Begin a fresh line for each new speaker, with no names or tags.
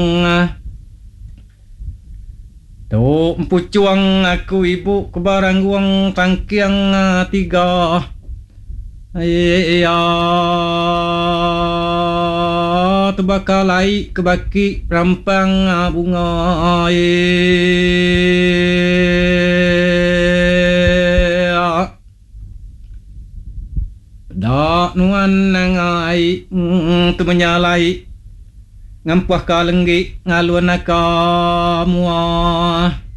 Tu pucuang aku ibu ke barang guang tangkiang tiga. Ya tu bakal lai ke baki rampang bunga dak nuan nangai tu menyalai ngampuah ka lenggi ngaluan ka mua